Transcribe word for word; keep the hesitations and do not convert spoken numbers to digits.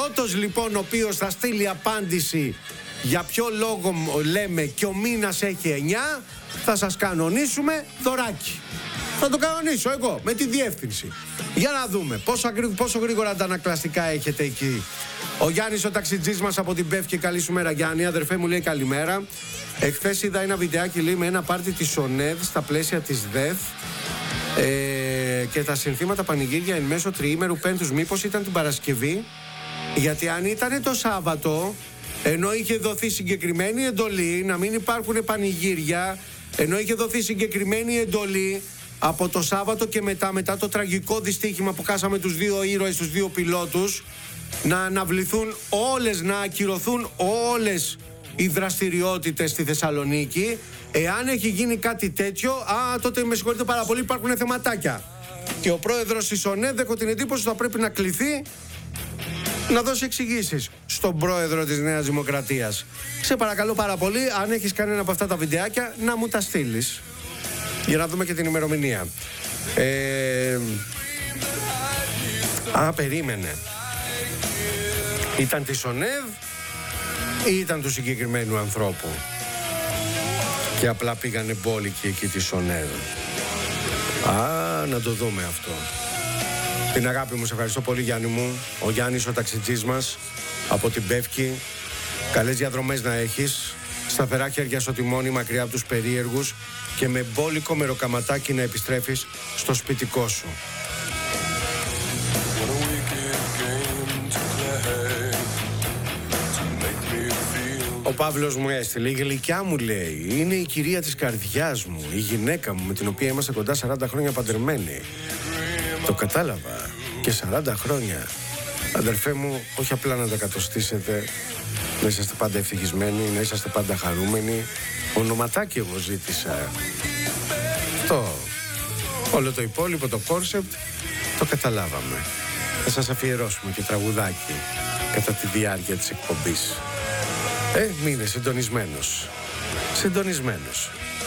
πρώτος λοιπόν ο οποίος θα στείλει απάντηση για ποιο λόγο λέμε και ο μήνας έχει εννιά, θα σας κανονίσουμε δωράκι. Θα το κανονίσω εγώ με τη διεύθυνση. Για να δούμε πόσο, πόσο γρήγορα τα ανακλαστικά έχετε εκεί. Ο Γιάννης ο ταξιτζής μας από την Πεύκη. Καλή σου μέρα Γιάννη. Αδερφέ μου λέει καλημέρα. Εχθές είδα ένα βιντεάκι λέει με ένα πάρτι της ΟΝΕΔ στα πλαίσια της ΔΕΘ ε, και τα συνθήματα πανηγύρια εν μέσω τριήμερου πένθους. Μήπως ήταν την Παρασκευή? Γιατί αν ήταν το Σάββατο, ενώ είχε δοθεί συγκεκριμένη εντολή να μην υπάρχουν πανηγύρια, ενώ είχε δοθεί συγκεκριμένη εντολή από το Σάββατο και μετά, μετά το τραγικό δυστύχημα που χάσαμε τους δύο ήρωες, τους δύο πιλότους, να αναβληθούν όλες, να ακυρωθούν όλες οι δραστηριότητες στη Θεσσαλονίκη. Εάν έχει γίνει κάτι τέτοιο, α, τότε με συγχωρείτε πάρα πολύ, υπάρχουν θεματάκια. Και ο πρόεδρος της ΟΝΕΔ, έχω την εντύπωση, θα πρέπει να κληθεί να δώσει εξηγήσεις στον πρόεδρο της Νέας Δημοκρατίας. Σε παρακαλώ πάρα πολύ, αν έχεις κανένα από αυτά τα βιντεάκια, να μου τα στείλεις. Για να δούμε και την ημερομηνία. Ε... Α, περίμενε. Ήταν της ΟΝΕΔ ή ήταν του συγκεκριμένου ανθρώπου? Και απλά πήγανε μπόλικοι εκεί της ΟΝΕΔ. Α, να το δούμε αυτό. Την αγάπη μου, σε ευχαριστώ πολύ Γιάννη μου. Ο Γιάννης ο ταξιτζής μας από την Πεύκη. Καλές διαδρομές να έχεις. Σταθερά χέρια στο τιμόνι, μακριά από τους περίεργους, και με μπόλικο μεροκαματάκι να επιστρέφεις στο σπιτικό σου. Ο Παύλος μου έστειλε, η γλυκιά μου λέει, είναι η κυρία της καρδιάς μου, η γυναίκα μου με την οποία είμαστε κοντά σαράντα χρόνια παντρεμένοι. Το κατάλαβα, και σαράντα χρόνια. Αδερφέ μου, όχι απλά να τα κατοστήσετε, να είσαστε πάντα ευτυχισμένοι, να είσαστε πάντα χαρούμενοι. Ονοματάκι εγώ ζήτησα. Αυτό. Όλο το υπόλοιπο, το κόνσεπτ, το καταλάβαμε. Θα σας αφιερώσουμε και τραγουδάκι κατά τη διάρκεια της εκπομπής. Ε, μείνε συντονισμένος. Συντονισμένος.